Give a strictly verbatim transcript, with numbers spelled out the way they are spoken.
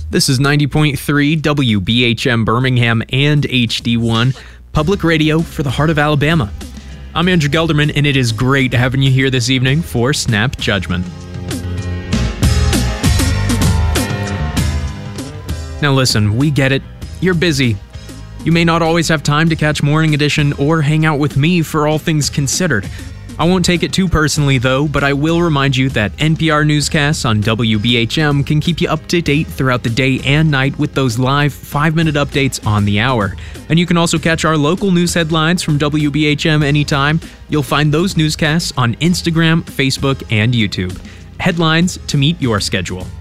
This is ninety point three W B H M Birmingham and H D one, public radio for the heart of Alabama. I'm Andrew Gelderman, and it is great having you here this evening for Snap Judgment. Now listen, we get it. You're busy. You may not always have time to catch Morning Edition or hang out with me for all things considered. I won't take it too personally though, but I will remind you that N P R newscasts on W B H M can keep you up to date throughout the day and night with those live five-minute updates on the hour. And you can also catch our local news headlines from W B H M anytime. You'll find those newscasts on Instagram, Facebook, and YouTube. Headlines to meet your schedule.